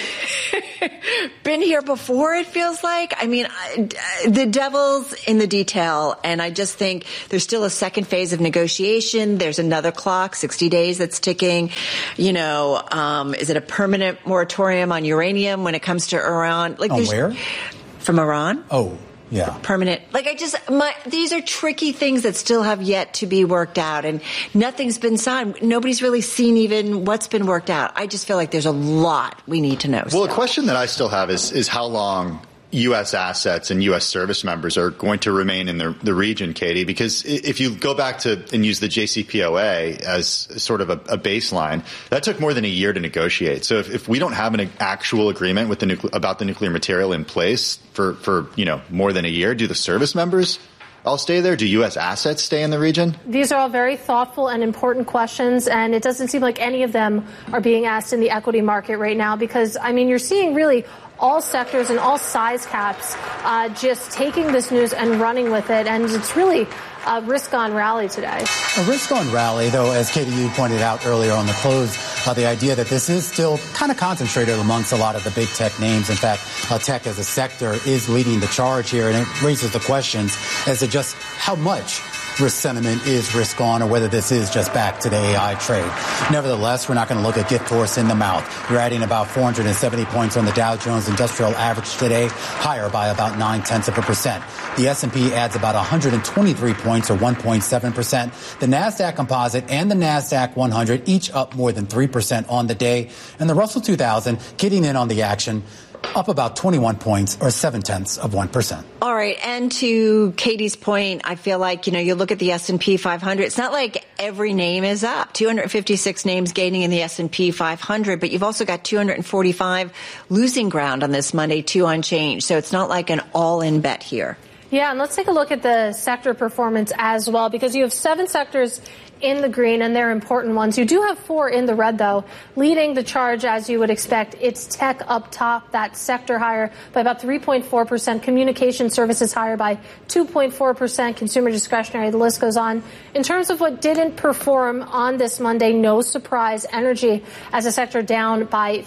Been here before, it feels like. I mean, the devil's in the detail, and I just think there's still a second phase of negotiation. There's another clock, 60 days that's ticking. You know, is it a permanent moratorium on uranium when it comes to Iran? Like, on where? From Iran. Oh. Yeah. Permanent. Like, these are tricky things that still have yet to be worked out, and nothing's been signed. Nobody's really seen even what's been worked out. I just feel like there's a lot we need to know. Well, a question that I still have is how long U.S. assets and U.S. service members are going to remain in the region, Katie, because if you go back to and use the JCPOA as sort of a baseline, that took more than a year to negotiate. So if we don't have an actual agreement with about the nuclear material in place for more than a year, do the service members all stay there? Do U.S. assets stay in the region? These are all very thoughtful and important questions, and it doesn't seem like any of them are being asked in the equity market right now because, I mean, you're seeing really all sectors and all size caps just taking this news and running with it, and it's really a risk-on rally today. A risk-on rally, though, as Katie, you pointed out earlier on the close, the idea that this is still kind of concentrated amongst a lot of the big tech names. In fact, tech as a sector is leading the charge here, and it raises the questions as to just how much risk sentiment is risk on or whether this is just back to the AI trade. Nevertheless, we're not going to look a gift horse in the mouth. You're adding about 470 points on the Dow Jones Industrial Average today, higher by about 0.9%. The S&P adds about 123 points or 1.7%. The NASDAQ Composite and the NASDAQ 100 each up more than 3% on the day. And the Russell 2000 getting in on the action, up about 21 points or 0.7%. All right. And to Katie's point, I feel like, you look at the S&P 500. It's not like every name is up. 256 names gaining in the S&P 500, but you've also got 245 losing ground on this Monday, 2 unchanged. So it's not like an all-in bet here. Yeah, and let's take a look at the sector performance as well, because you have 7 sectors in the green, and they're important ones. You do have 4 in the red, though. Leading the charge, as you would expect, it's tech up top, that sector higher by about 3.4%. Communication services higher by 2.4%. Consumer discretionary, the list goes on. In terms of what didn't perform on this Monday, no surprise, energy as a sector down by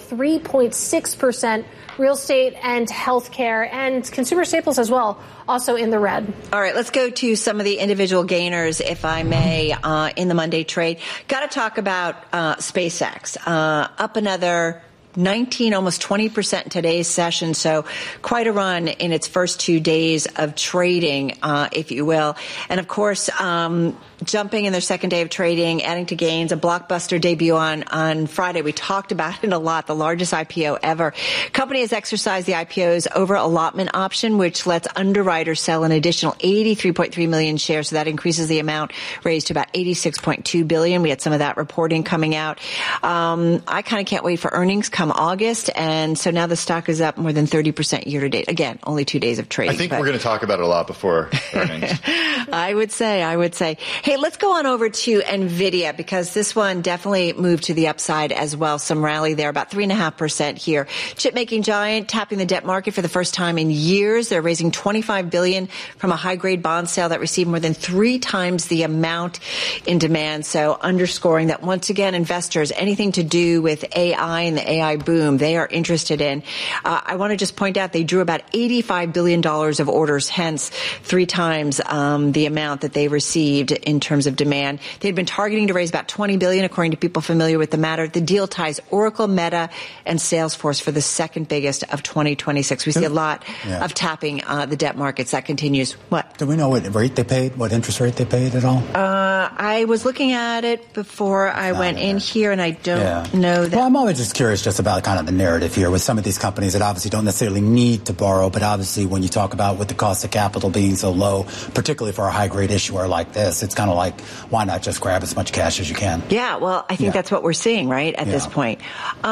3.6%. Real estate and healthcare and consumer staples as well, also in the red. All right, let's go to some of the individual gainers, if I may, in the Monday trade. Got to talk about SpaceX, up another 19, almost 20% in today's session. So quite a run in its first 2 days of trading, if you will. And of course, jumping in their second day of trading, adding to gains, a blockbuster debut on Friday. We talked about it a lot, the largest IPO ever. Company has exercised the IPO's over allotment option, which lets underwriters sell an additional 83.3 million shares. So that increases the amount raised to about 86.2 billion. We had some of that reporting coming out. I kind of can't wait for earnings come August. And so now the stock is up more than 30% year to date. Again, only 2 days of trading. I think we're going to talk about it a lot before earnings. I would say. Hey, let's go on over to NVIDIA, because this one definitely moved to the upside as well. Some rally there, about 3.5% here. Chip-making giant tapping the debt market for the first time in years. They're raising $25 billion from a high-grade bond sale that received more than 3 times the amount in demand. So underscoring that, once again, investors, anything to do with AI and the AI boom, they are interested in. I want to just point out they drew about $85 billion of orders, hence 3 times the amount that they received in terms of demand. They'd been targeting to raise about $20 billion, according to people familiar with the matter. The deal ties Oracle, Meta, and Salesforce for the second biggest of 2026. We see a lot of tapping the debt markets. That continues. What? Do we know what rate they paid, what interest rate they paid at all? I was looking at it before I went in here, and I don't know that. Well, I'm always just curious just about kind of the narrative here with some of these companies that obviously don't necessarily need to borrow, but obviously when you talk about with the cost of capital being so low, particularly for a high-grade issuer like this, it's kind of kind of like, why not just grab as much cash as you can? Yeah, well, I think that's what we're seeing, right, at this point.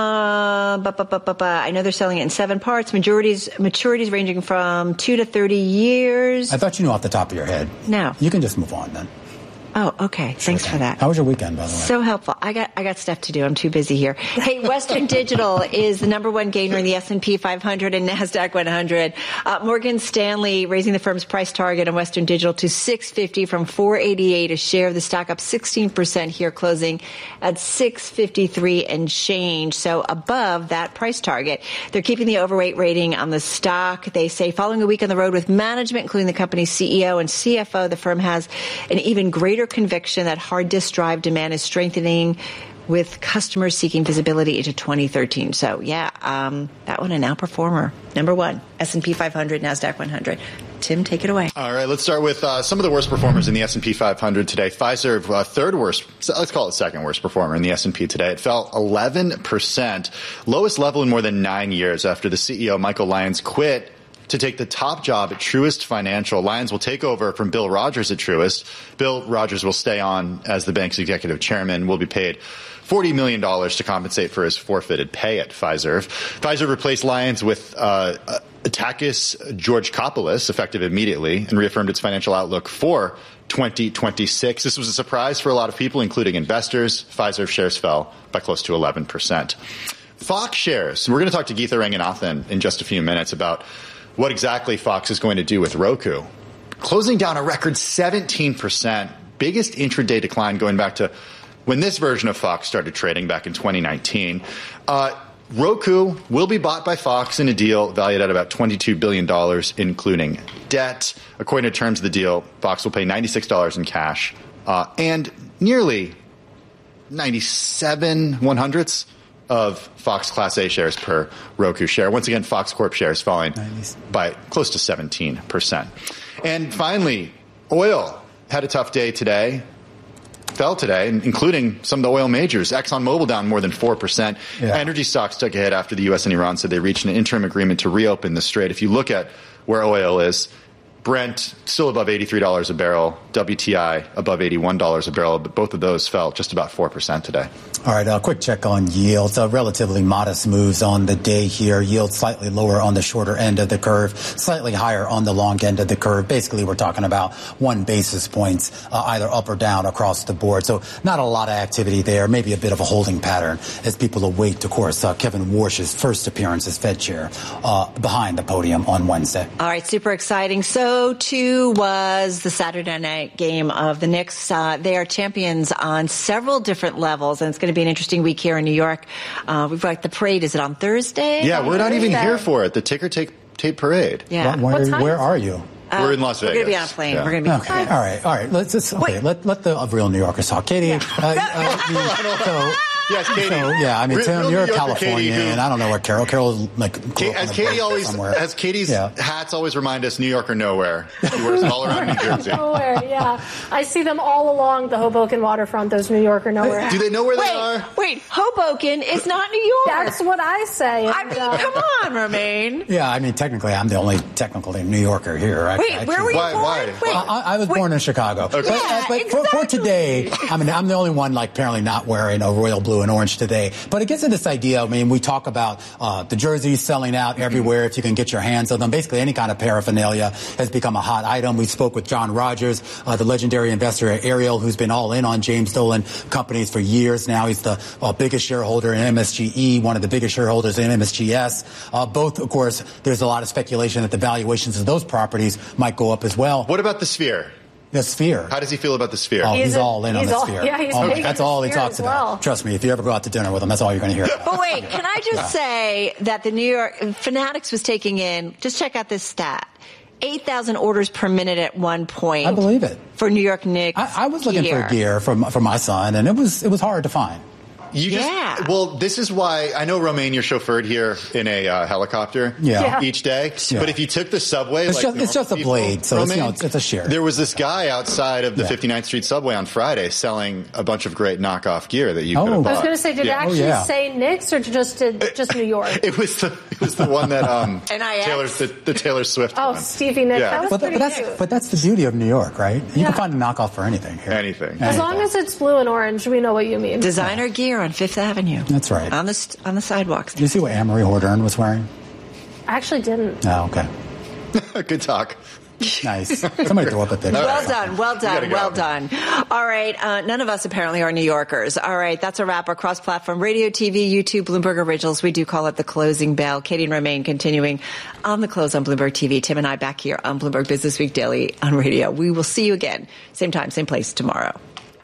I know they're selling it in 7 parts, maturities ranging from 2 to 30 years. I thought you knew off the top of your head. No. You can just move on then. Oh, okay. Thanks for that. How was your weekend, by the way? So helpful. I got stuff to do. I'm too busy here. Hey, Western Digital is the number one gainer in the S&P 500 and NASDAQ 100. Morgan Stanley raising the firm's price target on Western Digital to $650 from $488 a share. The stock up 16% here, closing at $653 and change. So above that price target. They're keeping the overweight rating on the stock. They say following a week on the road with management, including the company's CEO and CFO, the firm has an even greater conviction that hard disk drive demand is strengthening with customers seeking visibility into 2013. So, that one an outperformer. Number one, S&P 500, NASDAQ 100. Tim, take it away. All right, let's start with some of the worst performers in the S&P 500 today. Pfizer, third worst, let's call it second worst performer in the S&P today. It fell 11%, lowest level in more than 9 years after the CEO, Michael Lyons, quit to take the top job at Truist Financial. Lyons will take over from Bill Rogers at Truist. Bill Rogers will stay on as the bank's executive chairman, will be paid $40 million to compensate for his forfeited pay at Pfizer. Pfizer replaced Lyons with Takis Georgopoulos, effective immediately, and reaffirmed its financial outlook for 2026. This was a surprise for a lot of people, including investors. Pfizer shares fell by close to 11%. Fox shares. We're going to talk to Geetha Ranganathan in just a few minutes about what exactly Fox is going to do with Roku. Closing down a record 17%, biggest intraday decline going back to when this version of Fox started trading back in 2019. Roku will be bought by Fox in a deal valued at about $22 billion, including debt. According to terms of the deal, Fox will pay $96 in cash and nearly 97/100ths of Fox Class A shares per Roku share. Once again, Fox Corp shares falling by close to 17%. And finally, oil had a tough day today. Fell today, including some of the oil majors. ExxonMobil down more than 4%. Yeah. Energy stocks took a hit after the U.S. and Iran said they reached an interim agreement to reopen the strait. If you look at where oil is, Brent still above $83 a barrel, WTI above $81 a barrel, but both of those fell just about 4% today. All right, a quick check on yields. Relatively modest moves on the day here. Yields slightly lower on the shorter end of the curve, slightly higher on the long end of the curve. Basically, we're talking about 1 basis points either up or down across the board. So not a lot of activity there, maybe a bit of a holding pattern as people await, of course, Kevin Warsh's first appearance as Fed chair behind the podium on Wednesday. All right, super exciting. So, too, was the Saturday night game of the Knicks. They are champions on several different levels, and it's going to be an interesting week here in New York. We've got the parade. Is it on Thursday? Yeah, we're not even here for it. The ticker tape parade. Yeah. Where are you? We're in Las Vegas. We're going to be on a plane. Yeah. We're going to be okay. All right. Let's just let the real New Yorkers talk. Katie. Yeah. Yes, Katie. So, yeah, I mean, Tim, you're a Californian, and I don't know where Carol's like. As Katie's hats always remind us, New York or nowhere. She wears it all around New Jersey. Nowhere, yeah. I see them all along the Hoboken waterfront. Those New York or nowhere hats. Do they know where they are? Wait, Hoboken is not New York. That's what I say. I mean, come on, Romaine. Yeah, I mean, technically, I'm the only technically New Yorker here. Wait, where were you born? Why? I was born in Chicago. Okay. But for today, I mean, I'm the only one apparently not wearing a royal blue and orange today. But it gets to this idea. I mean, we talk about the jerseys selling out everywhere if you can get your hands on them. Basically, any kind of paraphernalia has become a hot item. We spoke with John Rogers, the legendary investor at Ariel, who's been all in on James Dolan companies for years now. He's the biggest shareholder in MSGE, one of the biggest shareholders in MSGS. Both, of course, there's a lot of speculation that the valuations of those properties might go up as well. What about the Sphere? The Sphere. How does he feel about the Sphere? Oh, he's all in on the Sphere. Yeah, that's all he talks about. Trust me, if you ever go out to dinner with him, that's all you're going to hear. But wait, can I just say that the New York Fanatics was taking in, just check out this stat, 8,000 orders per minute at one point. I believe it. For New York Knicks. I was looking for gear for my son, and it was hard to find. Well, this is why I know, Romaine, you're chauffeured here in a helicopter each day. Yeah. But if you took the subway, it's just a blade, so Romaine, it's a share. There was this guy outside of the 59th Street subway on Friday selling a bunch of great knockoff gear that you could have bought. I was going to say, did it actually say Knicks or just New York? It was the one that the Taylor Swift one. Stevie Nicks. Yeah. That was pretty cute. But that's the beauty of New York, right? You can find a knockoff for anything here. Anything. As long as it's blue and orange, we know what you mean. Designer gear on Fifth Avenue. That's right. On the sidewalks. Did you see what Anne-Marie Hordern was wearing? I actually didn't. Oh, okay. Good talk. Nice. Somebody throw up a picture. Well done. All right. None of us apparently are New Yorkers. All right. That's a wrap. Across platform radio, TV, YouTube, Bloomberg Originals. We do call it the closing bell. Katie and Romaine continuing on the close on Bloomberg TV. Tim and I back here on Bloomberg Business Week Daily on radio. We will see you again. Same time, same place tomorrow.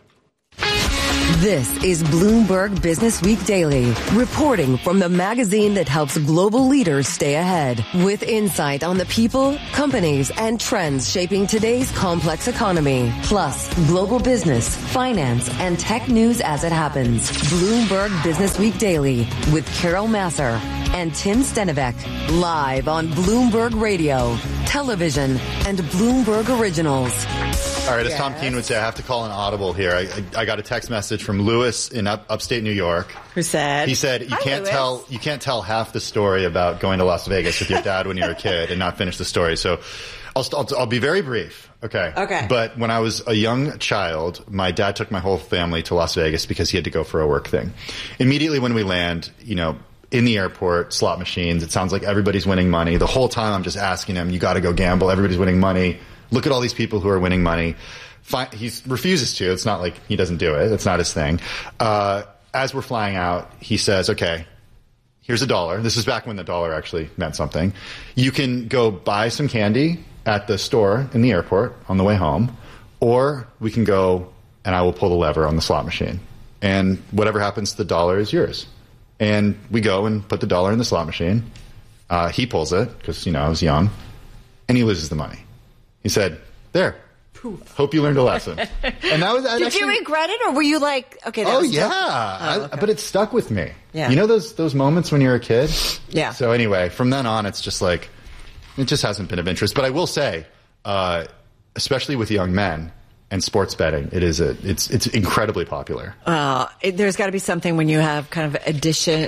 This is Bloomberg Business Week Daily, reporting from the magazine that helps global leaders stay ahead, with insight on the people, companies, and trends shaping today's complex economy, plus global business, finance, and tech news as it happens. Bloomberg Business Week Daily with Carol Masser and Tim Stenivek, live on Bloomberg Radio, television, and Bloomberg Originals. All right, as Tom Keene would say, I have to call an audible here. I got a text message from Lewis in upstate New York. Who said? He said, you can't tell half the story about going to Las Vegas with your dad when you were a kid and not finish the story. So I'll be very brief. Okay. But when I was a young child, my dad took my whole family to Las Vegas because he had to go for a work thing. Immediately when we land, in the airport, slot machines, it sounds like everybody's winning money. The whole time I'm just asking him, you got to go gamble. Everybody's winning money. Look at all these people who are winning money. He refuses to. It's not like he doesn't do it. It's not his thing. As we're flying out, he says, okay, here's $1. This is back when the dollar actually meant something. You can go buy some candy at the store in the airport on the way home, or we can go and I will pull the lever on the slot machine. And whatever happens to the $1 is yours. And we go and put the $1 in the slot machine. He pulls it because, I was young, and he loses the money. He said, there, hope you learned a lesson. And that was. Did you regret it, or were you like, okay, that was okay. But it stuck with me. Yeah. You know those moments when you're a kid? Yeah. So anyway, from then on, it's just like, it just hasn't been of interest. But I will say, especially with young men and sports betting, it's incredibly popular. There's got to be something when you have kind of addiction,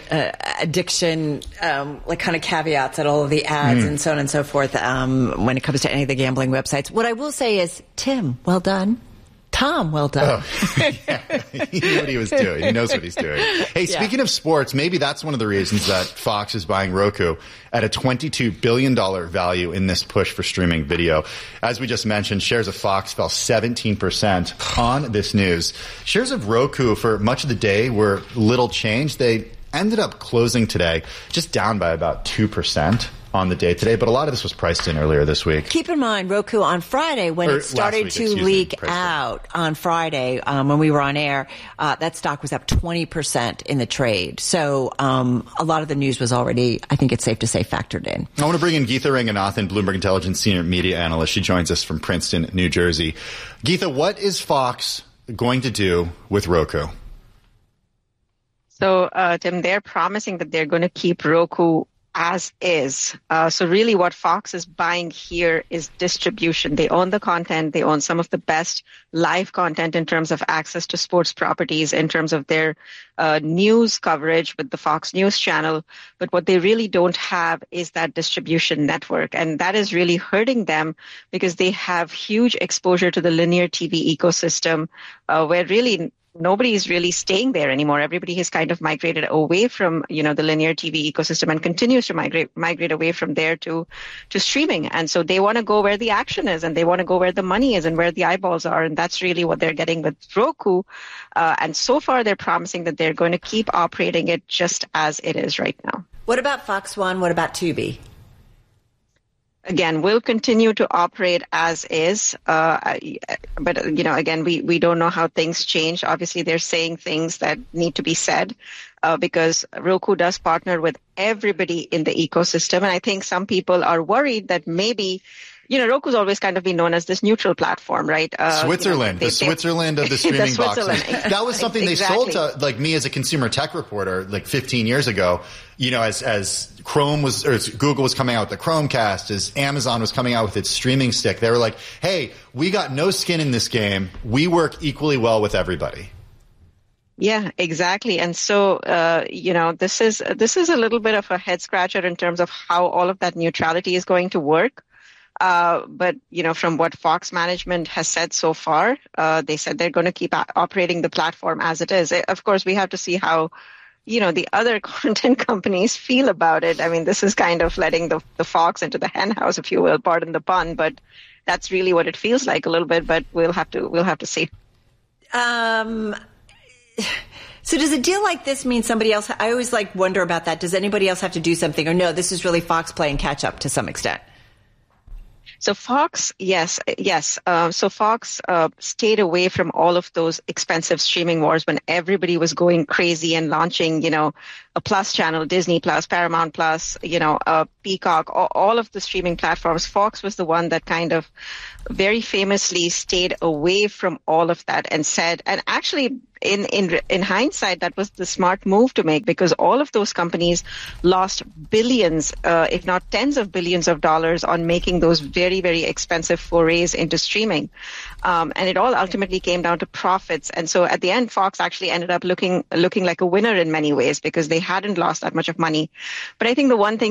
like kind of caveats at all of the ads and so on and so forth. When it comes to any of the gambling websites, what I will say is, Tim, well done. Tom, well done. Yeah. He knew what he was doing. He knows what he's doing. Hey, speaking of sports, maybe that's one of the reasons that Fox is buying Roku at a $22 billion value in this push for streaming video. As we just mentioned, shares of Fox fell 17% on this news. Shares of Roku for much of the day were little changed. They ended up closing today just down by about 2% on the day today, but a lot of this was priced in earlier this week. Keep in mind, Roku on Friday, when it started to leak out on Friday, when we were on air, that stock was up 20% in the trade. So a lot of the news was already, I think it's safe to say, factored in. I want to bring in Geetha Ranganathan, Bloomberg Intelligence Senior Media Analyst. She joins us from Princeton, New Jersey. Geetha, what is Fox going to do with Roku? So, Tim, they're promising that they're going to keep Roku as is. So really what Fox is buying here is distribution. They own the content. They own some of the best live content in terms of access to sports properties, in terms of their news coverage with the Fox News channel. But what they really don't have is that distribution network. And that is really hurting them because they have huge exposure to the linear TV ecosystem, where really nobody is really staying there anymore. Everybody has kind of migrated away from, the linear TV ecosystem and continues to migrate away from there to streaming. And so they want to go where the action is, and they want to go where the money is and where the eyeballs are. And that's really what they're getting with Roku. And so far, they're promising that they're going to keep operating it just as it is right now. What about Fox One? What about Tubi? Again, we'll continue to operate as is. But, again, we don't know how things change. Obviously, they're saying things that need to be said because Roku does partner with everybody in the ecosystem. And I think some people are worried that maybe Roku's always kind of been known as this neutral platform, right? Switzerland, the Switzerland of the streaming boxes. That was something exactly. they sold to, like, me as a consumer tech reporter, like 15 years ago. As Google was coming out with the Chromecast, as Amazon was coming out with its streaming stick, they were like, hey, we got no skin in this game. We work equally well with everybody. Yeah, exactly. And so, this is a little bit of a head scratcher in terms of how all of that neutrality is going to work. But from what Fox management has said so far, they said they're going to keep operating the platform as it is. Of course, we have to see how, the other content companies feel about it. I mean, this is kind of letting the fox into the hen house, if you will, pardon the pun, but that's really what it feels like a little bit, but we'll have to see. So does a deal like this mean somebody else? I always wonder about that. Does anybody else have to do something, or no, this is really Fox playing catch up to some extent? So Fox, yes. So Fox stayed away from all of those expensive streaming wars when everybody was going crazy and launching, a Plus channel, Disney Plus, Paramount Plus, Peacock, all of the streaming platforms. Fox was the one that kind of very famously stayed away from all of that and said, and actually in hindsight, that was the smart move to make, because all of those companies lost billions, if not tens of billions of dollars on making those very, very expensive forays into streaming. And it all ultimately came down to profits. And so at the end, Fox actually ended up looking like a winner in many ways because they hadn't lost that much of money. But I think the one thing